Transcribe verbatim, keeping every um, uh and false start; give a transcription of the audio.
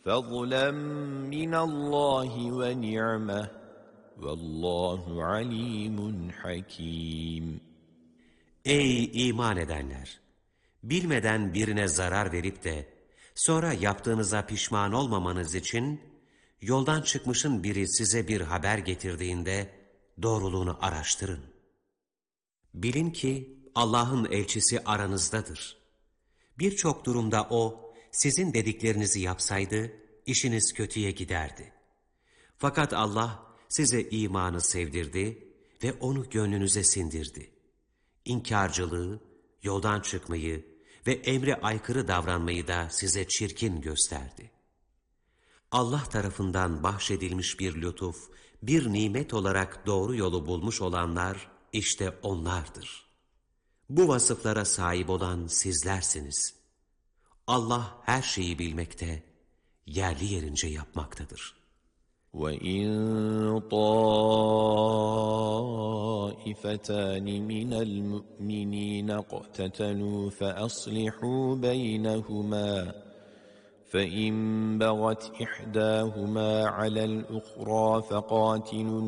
فَضْلًا مِنَ اللّٰهِ وَنِعْمَةً وَاللّٰهُ عَلِيمٌ حَكِيمٌ. Ey iman edenler! Bilmeden birine zarar verip de sonra yaptığınıza pişman olmamanız için yoldan çıkmışın biri size bir haber getirdiğinde doğruluğunu araştırın. Bilin ki Allah'ın elçisi aranızdadır. Birçok durumda O, sizin dediklerinizi yapsaydı, işiniz kötüye giderdi. Fakat Allah size imanı sevdirdi ve onu gönlünüze sindirdi. İnkarcılığı, yoldan çıkmayı ve emre aykırı davranmayı da size çirkin gösterdi. Allah tarafından bahşedilmiş bir lütuf, bir nimet olarak doğru yolu bulmuş olanlar, işte onlardır. Bu vasıflara sahip olan sizlersiniz. Allah her şeyi bilmekte, yerli yerince yapmaktadır. وَإِنْ طَائِفَتَانِ مِنَ الْمُؤْمِنِينَ اقْتَتَلُوا فَأَصْلِحُوا بَيْنَهُمَا فَإِنْ بَغَتْ إِحْدَاهُمَا عَلَى الْأُخْرَى فَقَاتِلُوا